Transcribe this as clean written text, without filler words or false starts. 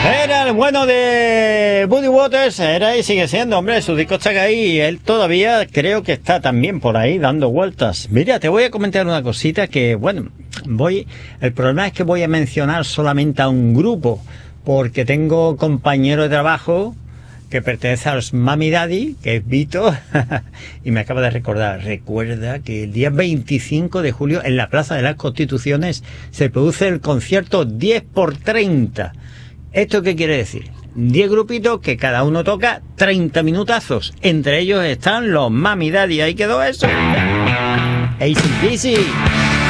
Era el bueno de Buddy Waters, era y sigue siendo, hombre, su disco está ahí y él todavía creo que está también por ahí dando vueltas. Mira, te voy a comentar una cosita que, bueno, el problema es que voy a mencionar solamente a un grupo, porque tengo compañero de trabajo que pertenece a los Mami Daddy, que es Vito, y me acaba de recuerda que el día 25 de julio en la Plaza de las Constituciones se produce el concierto 10x30. ¿Esto qué quiere decir? 10 grupitos que cada uno toca 30 minutazos. Entre ellos están los Mami Daddy. Ahí quedó eso. AC/DC.